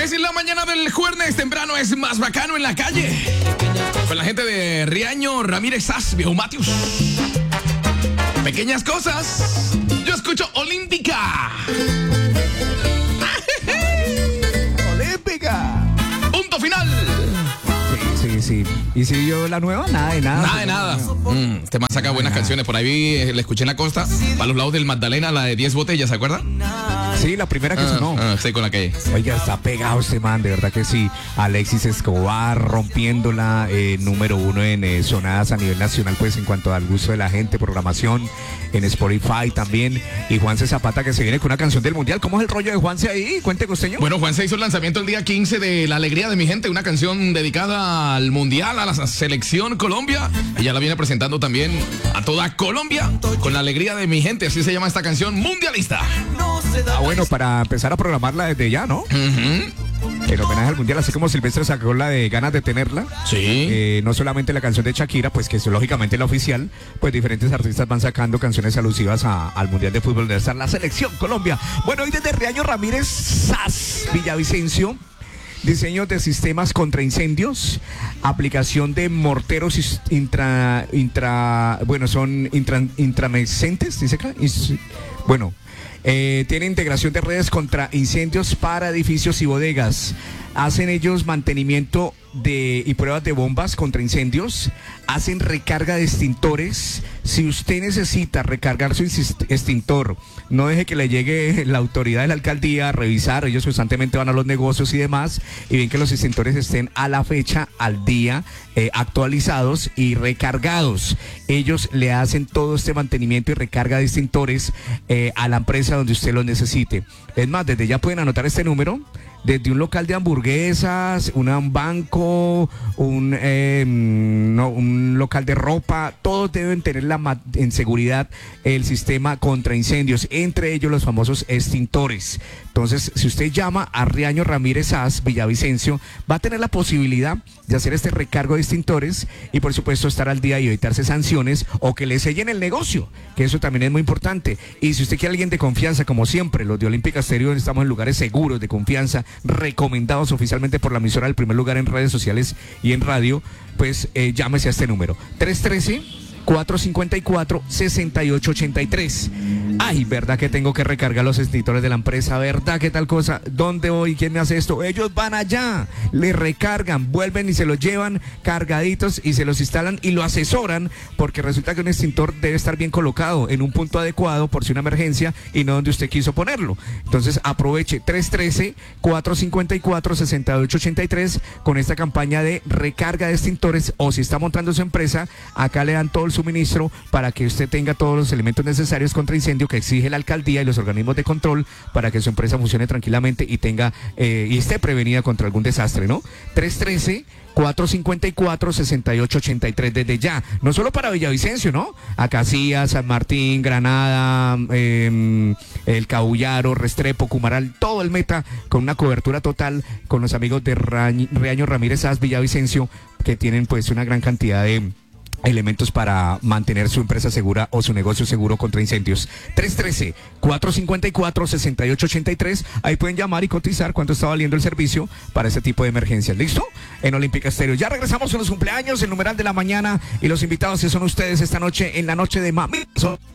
Es en la mañana del jueves temprano, es más bacano en la calle. Con la gente de Riaño, Ramírez Sass, Viejo Matius. Pequeñas cosas. Yo escucho Olímpica. Olímpica. Punto final. Sí. ¿Y si vio la nueva? Nada de nada. Nada de nada. Este man saca buenas canciones. Por ahí le escuché en la costa, para los lados del Magdalena, la de 10 botellas, ¿se acuerda? Sí, la primera que sonó. Sí, con la que. Oiga, está pegado este man, de verdad que sí. Alexis Escobar rompiéndola, número uno en sonadas a nivel nacional, pues en cuanto al gusto de la gente, programación en Spotify también. Y Juanse Zapata, que se viene con una canción del Mundial. ¿Cómo es el rollo de Juanse ahí? Cuente, costeño. Bueno, Juanse hizo el lanzamiento el día 15 de La Alegría de mi Gente, una canción dedicada al Mundial, a la selección Colombia. Y ya la viene presentando también a toda Colombia con La Alegría de mi Gente, así se llama esta canción mundialista. Bueno, para empezar a programarla desde ya, ¿no? En homenaje al Mundial, así como Silvestre sacó la de Ganas de Tenerla. Sí. No solamente la canción de Shakira, pues que es lógicamente la oficial, pues diferentes artistas van sacando canciones alusivas al Mundial de Fútbol de estar la selección Colombia. Bueno, hoy desde Riaño Ramírez Sass, Villavicencio. Diseño de sistemas contra incendios, aplicación de morteros intramescentes, dice acá. Bueno, tiene integración de redes contra incendios para edificios y bodegas. Hacen ellos mantenimiento y pruebas de bombas contra incendios. Hacen recarga de extintores. Si usted necesita recargar su extintor, no deje que le llegue la autoridad de la alcaldía a revisar. Ellos constantemente van a los negocios y demás y ven que los extintores estén a la fecha, al día, actualizados y recargados. Ellos le hacen todo este mantenimiento y recarga de extintores a la empresa donde usted los necesite. Es más, desde ya pueden anotar este número. Desde un local de hamburguesas, un banco, un local de ropa, todos deben tener en seguridad el sistema contra incendios, entre ellos los famosos extintores. Entonces, si usted llama a Riaño Ramírez Sass, Villavicencio, va a tener la posibilidad de hacer este recargo de extintores y por supuesto estar al día y evitarse sanciones o que le sellen el negocio, que eso también es muy importante. Y si usted quiere a alguien de confianza, como siempre, los de Olímpica Estéreo estamos en lugares seguros, de confianza, recomendados oficialmente por la emisora del primer lugar en redes sociales y en radio, pues llámese a este número, 313-454-6883. Ay, ¿verdad que tengo que recargar los extintores de la empresa? ¿Verdad que tal cosa? ¿Dónde voy? ¿Quién me hace esto? Ellos van allá, le recargan, vuelven y se los llevan cargaditos y se los instalan y lo asesoran, porque resulta que un extintor debe estar bien colocado en un punto adecuado por si una emergencia y no donde usted quiso ponerlo. Entonces aproveche 313-454-6883 con esta campaña de recarga de extintores, o si está montando su empresa, acá le dan todo el suministro para que usted tenga todos los elementos necesarios contra incendio que exige la alcaldía y los organismos de control para que su empresa funcione tranquilamente y tenga y esté prevenida contra algún desastre, ¿no? 313-454-6883 desde ya, no solo para Villavicencio, ¿no? Acacías, San Martín, Granada, El Cabullaro, Restrepo, Cumaral, todo el Meta, con una cobertura total con los amigos de Riaño Ramírez Sass, Villavicencio, que tienen pues una gran cantidad de elementos para mantener su empresa segura o su negocio seguro contra incendios. 313-454-6883. Ahí pueden llamar y cotizar cuánto está valiendo el servicio para ese tipo de emergencias. ¿Listo? En Olímpica Estéreo. Ya regresamos con los cumpleaños, el numeral de la mañana y los invitados que son ustedes esta noche en la noche de Mami.